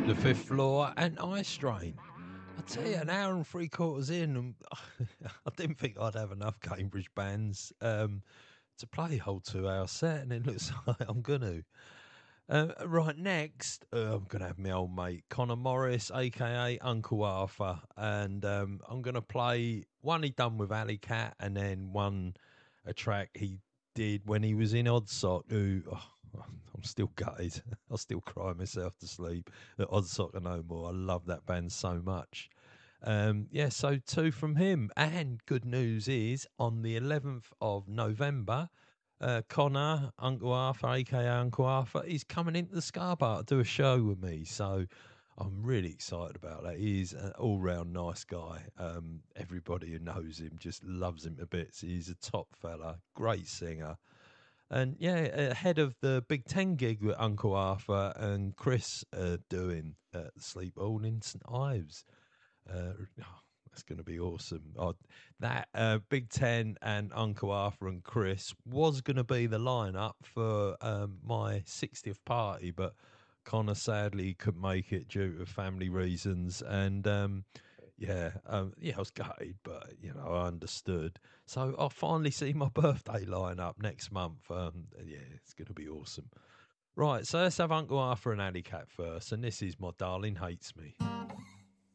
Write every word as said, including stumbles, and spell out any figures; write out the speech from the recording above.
The Fifth Floor and Eye Strain. I tell you, an hour and three quarters in, and I didn't think I'd have enough Cambridge bands um, to play a whole two-hour set, and it looks like I'm gonna. Uh, right next, uh, I'm gonna have my old mate Connor Morris, aka Uncle Arthur, and um, I'm gonna play one he done with Alley Cat, and then one a track he did when he was in Oddsock. Who oh, I'm still gutted. I still cry myself to sleep at Oddsock and No More. I love that band so much. Um, yeah, so two from him. And good news is on the eleventh of November, uh, Connor, Uncle Arthur, aka Uncle Arthur, is coming into the Scar Bar to do a show with me. So I'm really excited about that. He's an all round nice guy. Um, everybody who knows him just loves him to bits. He's a top fella, great singer. And yeah, ahead of the Big Ten gig that Uncle Arthur and Chris are doing at the Sleep Hall in St Ives. Uh, oh, that's going to be awesome. Oh, that uh, Big Ten and Uncle Arthur and Chris was going to be the lineup for um, my sixtieth party, but Connor sadly couldn't make it due to family reasons. And um, yeah, um, yeah, I was gutted, but you know, I understood. So I'll finally see my birthday lineup next month. Um, yeah, it's going to be awesome. Right, so let's have Uncle Arthur and Alley Cat first, and this is My Darling Hates Me.